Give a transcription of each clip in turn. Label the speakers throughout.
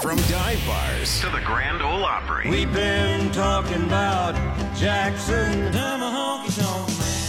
Speaker 1: From dive bars
Speaker 2: to the Grand Ole Opry.
Speaker 3: We've been talking about Jackson, the honky tonk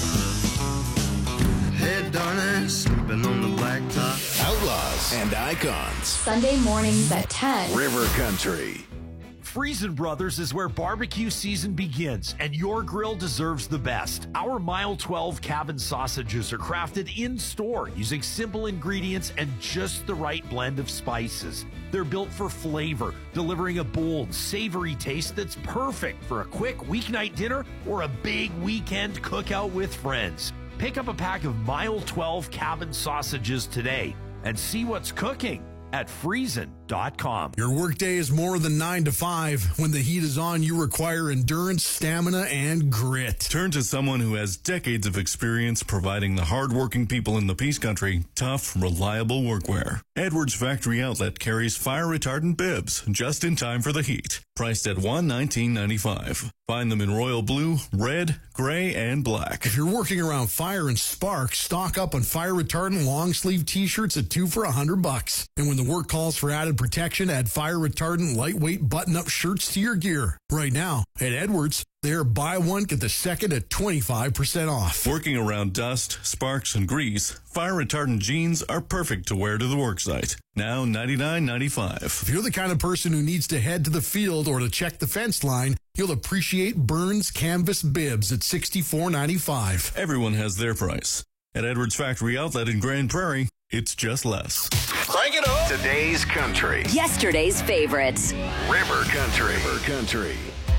Speaker 3: man.
Speaker 4: Hey, darling, sleeping on the blacktop.
Speaker 1: Outlaws and icons.
Speaker 5: Sunday mornings at 10.
Speaker 1: River Country.
Speaker 6: Friesen Brothers is where barbecue season begins, and your grill deserves the best. Our Mile 12 cabin sausages are crafted in-store using simple ingredients and just the right blend of spices. They're built for flavor, delivering a bold, savory taste that's perfect for a quick weeknight dinner or a big weekend cookout with friends. Pick up a pack of Mile 12 cabin sausages today and see what's cooking at Friesen.com.
Speaker 7: Your workday is more than 9 to 5. When the heat is on, you require endurance, stamina, and grit.
Speaker 8: Turn to someone who has decades of experience providing the hardworking people in the Peace Country tough, reliable workwear. Edwards Factory Outlet carries fire-retardant bibs just in time for the heat. Priced at $119.95. Find them in royal blue, red, gray, and black.
Speaker 7: If you're working around fire and spark, stock up on fire-retardant long-sleeve T-shirts at 2 for $100. And when the work calls for added protection, add fire-retardant lightweight button-up shirts to your gear. Right now, at Edwards, they're buy one, get the second at 25% off.
Speaker 8: Working around dust, sparks, and grease, fire-retardant jeans are perfect to wear to the worksite. Now $99.95.
Speaker 7: If you're the kind of person who needs to head to the field or to check the fence line, you'll appreciate Burns Canvas Bibs at $64.95.
Speaker 8: Everyone has their price. At Edwards Factory Outlet in Grand Prairie, it's just less.
Speaker 1: Crank it up.
Speaker 2: Today's country.
Speaker 9: Yesterday's favorites.
Speaker 2: River Country.
Speaker 1: River Country.